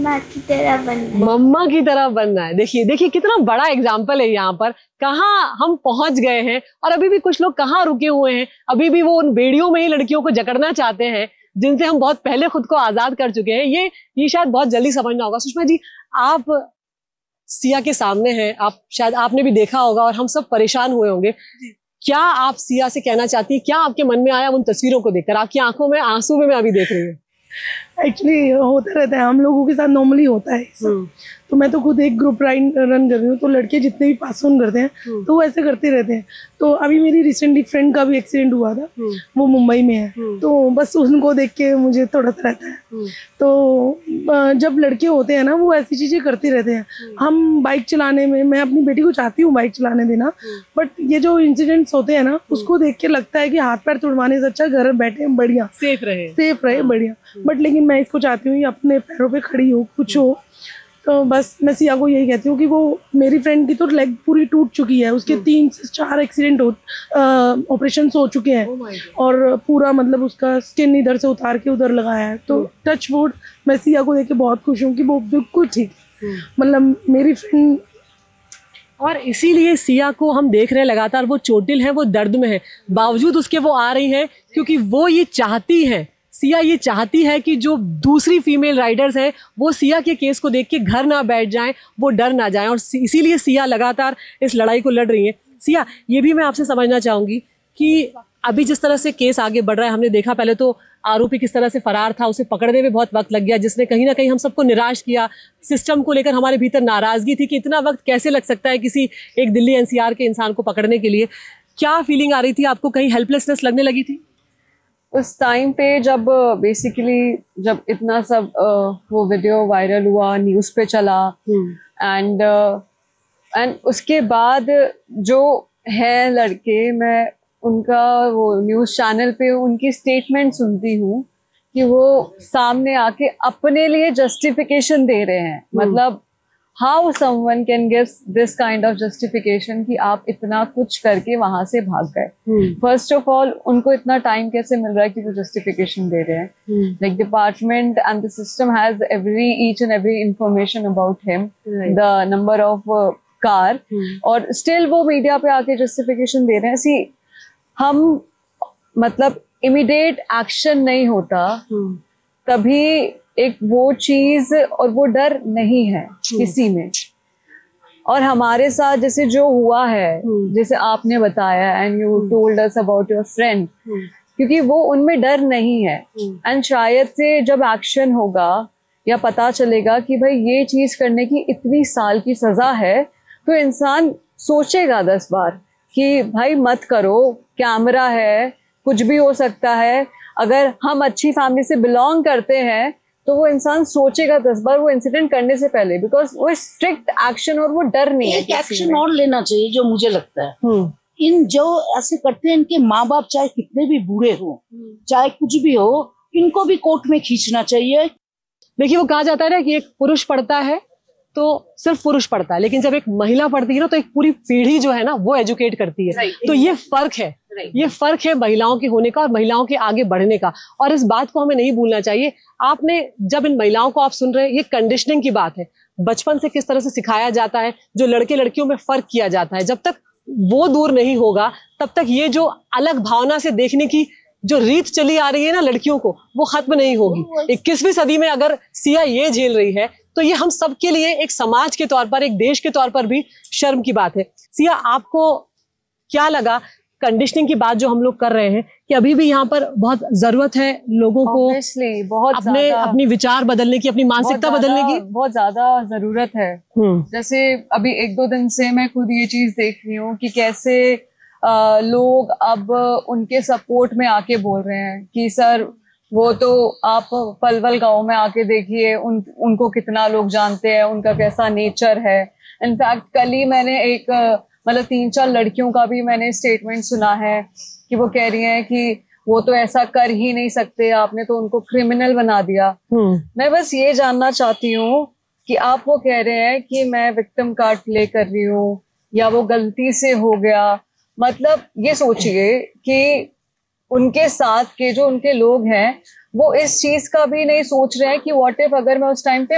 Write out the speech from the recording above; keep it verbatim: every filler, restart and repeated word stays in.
मम्मा की तरह बनना है। मम्मा की तरह बनना है। देखिए देखिए कितना बड़ा एग्जाम्पल है यहाँ पर, कहाँ हम पहुंच गए हैं और अभी भी कुछ लोग कहाँ रुके हुए हैं, अभी भी वो उन बेड़ियों में ही लड़कियों को जकड़ना चाहते हैं जिनसे हम बहुत पहले खुद को आजाद कर चुके हैं। ये ये शायद बहुत जल्दी समझना होगा। सुषमा जी, आप सिया के सामने हैं, आप शायद आपने भी देखा होगा और हम सब परेशान हुए होंगे। क्या आप सिया से कहना चाहती है, क्या आपके मन में आया उन तस्वीरों को देखकर? आपकी आंखों में आंसू में मैं अभी देख रही हूँ। एक्चुअली होता रहता है, हम लोगों के साथ नॉर्मली होता है सब। तो मैं तो खुद एक ग्रुप राइड रन कर रही हूँ, तो लड़के जितने भी पास ऑन करते हैं तो वो ऐसे करते रहते हैं। तो अभी मेरी रिसेंटली फ्रेंड का भी एक्सीडेंट हुआ था, वो मुंबई में है, तो बस उनको देख के मुझे थोड़ा सा रहता है। तो जब लड़के होते हैं ना, वो ऐसी चीज़ें करते रहते हैं। हम बाइक चलाने में, मैं अपनी बेटी को चाहती हूँ बाइक चलाने देना, बट ये जो इंसिडेंट्स होते हैं ना, उसको देख के लगता है कि हाथ पैर तुड़वाने से अच्छा घर बैठे बढ़िया, सेफ रहे सेफ रहे बढ़िया। बट लेकिन मैं इसको चाहती हूँ अपने पैरों पे खड़ी हो, कुछ हो। तो बस मैं सिया को यही कहती हूँ कि वो, मेरी फ्रेंड की तो लेग पूरी टूट चुकी है, उसके तीन से चार एक्सीडेंट हो ऑपरेशन हो चुके हैं, oh और पूरा मतलब उसका स्किन इधर से उतार के उधर लगाया है। तो टच वुड, मैं सिया को देख के बहुत खुश हूँ कि वो बिल्कुल ठीक है। मतलब मेरी फ्रेंड, और इसीलिए सिया को हम देख रहे हैं लगातार, वो चोटिल है, वो दर्द में है, बावजूद उसके वो आ रही है क्योंकि वो ये चाहती है, सिया ये चाहती है कि जो दूसरी फीमेल राइडर्स हैं वो सिया के केस को देख के घर ना बैठ जाएं, वो डर ना जाएं, और इसीलिए सिया लगातार इस लड़ाई को लड़ रही है। सिया, ये भी मैं आपसे समझना चाहूँगी कि अभी जिस तरह से केस आगे बढ़ रहा है, हमने देखा पहले तो आरोपी किस तरह से फरार था, उसे पकड़ने में बहुत वक्त लग गया, जिसने कहीं ना कहीं हम सबको निराश किया। सिस्टम को लेकर हमारे भीतर नाराजगी थी कि इतना वक्त कैसे लग सकता है किसी एक दिल्ली एनसीआर के इंसान को पकड़ने के लिए। क्या फीलिंग आ रही थी आपको? कहीं हेल्पलेसनेस लगने लगी थी उस टाइम पे, जब बेसिकली जब इतना सब वो वीडियो वायरल हुआ, न्यूज़ पे चला, एंड एंड उसके बाद जो है लड़के, मैं उनका वो न्यूज़ चैनल पे उनकी स्टेटमेंट सुनती हूँ कि वो सामने आके अपने लिए जस्टिफिकेशन दे रहे हैं। मतलब how someone can give this kind of justification कि आप इतना कुछ करके वहां से भाग गए। फर्स्ट ऑफ ऑल, उनको इतना टाइम कैसे मिल रहा है कि वो जस्टिफिकेशन दे रहे हैं? Like department and the system has every each and every information about him, the number of car, और स्टिल वो मीडिया पे आके जस्टिफिकेशन दे रहे हैं। सी, हम मतलब इमीडिएट एक्शन नहीं होता तभी एक वो चीज और वो डर नहीं है किसी में। और हमारे साथ जैसे जो हुआ है, जैसे आपने बताया and you told us about your friend, क्योंकि वो उनमें डर नहीं है, एंड शायद से जब एक्शन होगा या पता चलेगा कि भाई ये चीज करने की इतनी साल की सजा है, तो इंसान सोचेगा दस बार कि भाई मत करो, कैमरा है, कुछ भी हो सकता है। अगर हम अच्छी फैमिली से बिलोंग करते हैं तो वो इंसान सोचेगा दस बार वो इंसिडेंट करने से पहले, बिकॉज वो स्ट्रिक्ट एक्शन और वो डर नहीं है। एक एक्शन और लेना चाहिए जो मुझे लगता है, इन जो ऐसे करते हैं इनके माँ बाप चाहे कितने भी बूढ़े हो, चाहे कुछ भी हो, इनको भी कोर्ट में खींचना चाहिए। देखिए, वो कहा जाता है ना कि एक पुरुष पढ़ता है तो सिर्फ पुरुष पढ़ता है, लेकिन जब एक महिला पढ़ती है ना तो एक पूरी पीढ़ी जो है ना वो एजुकेट करती है। तो ये फर्क है, ये फर्क है महिलाओं के होने का और महिलाओं के आगे बढ़ने का, और इस बात को हमें नहीं भूलना चाहिए। आपने जब इन महिलाओं को आप सुन रहे हैं, ये कंडीशनिंग की बात है, बचपन से किस तरह से सिखाया जाता है, जो लड़के लड़कियों में फर्क किया जाता है, जब तक वो दूर नहीं होगा तब तक ये जो अलग भावना से देखने की जो रीत चली आ रही है ना लड़कियों को, वो खत्म नहीं होगी। इक्कीसवीं सदी में अगर सिया ये झेल रही है तो ये हम सब के लिए एक समाज के तौर पर, एक देश के तौर पर भी शर्म की बात है। सिया, आपको क्या लगा कंडीशनिंग की बात जो हम लोग कर रहे हैं कि अभी भी यहाँ पर बहुत जरूरत है लोगों को बहुत अपने अपनी विचार बदलने की, अपनी मानसिकता बदलने की बहुत ज्यादा जरूरत है। जैसे अभी एक दो दिन से मैं खुद ये चीज देख रही हूँ कि कैसे आ, लोग अब उनके सपोर्ट में आके बोल रहे हैं कि सर वो तो आप पलवल गांव में आके देखिए, उन उनको कितना लोग जानते हैं, उनका कैसा नेचर है। इनफैक्ट कल ही मैंने एक मतलब तीन चार लड़कियों का भी मैंने स्टेटमेंट सुना है कि वो कह रही हैं कि वो तो ऐसा कर ही नहीं सकते, आपने तो उनको क्रिमिनल बना दिया। मैं बस ये जानना चाहती हूँ कि आप वो कह रहे हैं कि मैं विक्टिम कार्ड प्ले कर रही हूँ या वो गलती से हो गया, मतलब ये सोचिए कि उनके साथ के जो उनके लोग हैं वो इस चीज का भी नहीं सोच रहे हैं कि व्हाट इफ अगर मैं उस टाइम पे